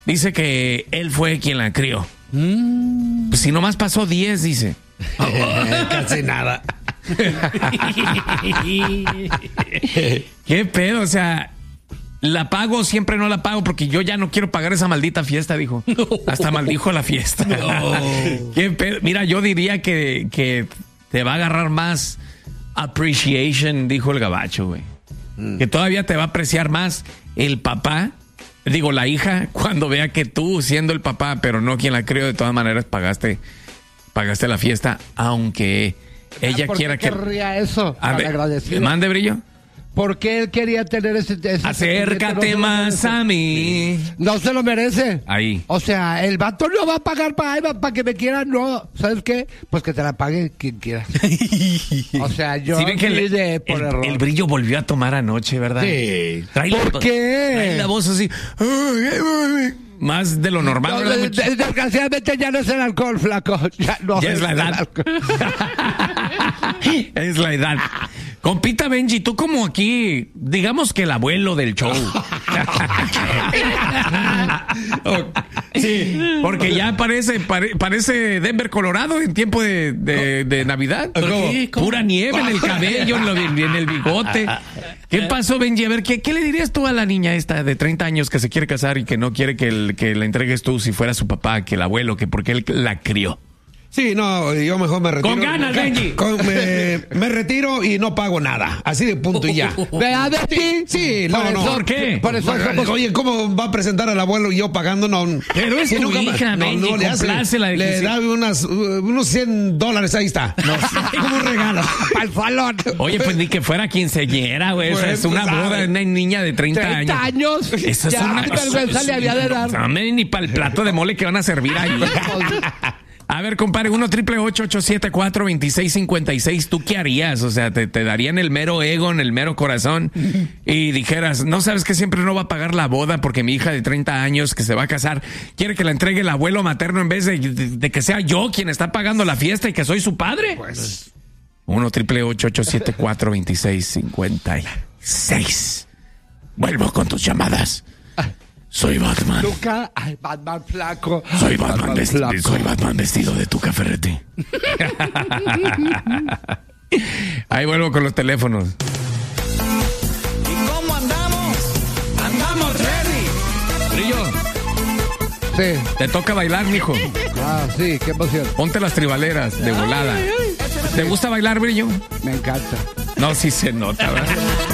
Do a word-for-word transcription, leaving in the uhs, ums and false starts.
Dice que él fue quien la crió. Mm. Pues si nomás pasó diez, dice. Casi nada. ¿Qué pedo? O sea, la pago, siempre no la pago porque yo ya no quiero pagar esa maldita fiesta, dijo. No. Hasta maldijo la fiesta. No. ¿Qué pedo? Mira, yo diría que, que te va a agarrar más appreciation, dijo el gabacho, güey. Mm. Que todavía te va a apreciar más el papá. Digo, la hija, cuando vea que tú, siendo el papá, pero no quien la crió, de todas maneras pagaste, pagaste la fiesta, aunque ella ¿Por quiera qué que... querría eso? A ver, ¿mande, Brillo? ¿Por qué él quería tener ese... ese Acércate no más a mí. No se lo merece. Ahí. O sea, el vato no va a pagar para, para que me quiera, no. ¿Sabes qué? Pues que te la pague quien quiera. O sea, yo... ¿Sí ven que el, de por el, error. el Brillo volvió a tomar anoche, ¿verdad? Sí. Trae ¿Por la, qué? Trae la voz así... Más de lo normal. No, ¿verdad? de, de, desgraciadamente ya no es el alcohol, flaco. Ya no ya es, es la edad. Es la edad. Compita Benji, tú como aquí, digamos que el abuelo del show. Sí, porque ya parece pare, parece Denver, Colorado en tiempo de, de, de Navidad. ¿Cómo? Pura nieve en el cabello, en, lo, en el bigote. ¿Qué pasó, Benji? A ver, ¿qué, ¿qué le dirías tú a la niña esta de treinta años que se quiere casar y que no quiere que, el, que la entregues tú si fuera su papá, que el abuelo, que porque él la crió? Sí, no, yo mejor me retiro. Con ganas, Benji. Con, me, me retiro y no pago nada. Así de punto y ya. ¿Vea de ti? Sí, no, por no. Eso, ¿Por qué? Por eso somos... Oye, ¿cómo va a presentar al abuelo y yo pagando? No. Pero es si tu nunca hija, no, Benji, no, le hace, complácela de le que da sí. unas, uh, unos cien dólares, ahí está. No, como un regalo. Para el salón. Oye, pues ni que fuera quinceañera, güey. Pues, O sea, es una pues, boda de una niña de treinta, treinta años. Eso es ya, una qué vergüenza le había de dar. No, ni para el plato de mole que van a servir ahí. A ver, compadre, uno triple ocho ocho siete cuatro dos seis cinco seis. ¿Tú qué harías? O sea, te, te darían el mero ego, en el mero corazón y dijeras, no sabes que siempre no va a pagar la boda porque mi hija de treinta años que se va a casar quiere que la entregue el abuelo materno en vez de, de, de que sea yo quien está pagando la fiesta y que soy su padre. Pues. uno triple ocho ocho siete cuatro dos seis cinco seis. Vuelvo con tus llamadas. Soy Batman. Tuca, ay, Batman flaco. Soy Batman, Batman vesti flaco. soy Batman vestido de Tuca Ferretti. Ahí vuelvo con los teléfonos. ¿Y cómo andamos? ¡Andamos ready! Brillo, Sí. te toca bailar, mijo. Ah, sí, qué emoción. Ponte las tribaleras de volada. ¿Te gusta bailar, Brillo? Me encanta. No, sí se nota, ¿verdad?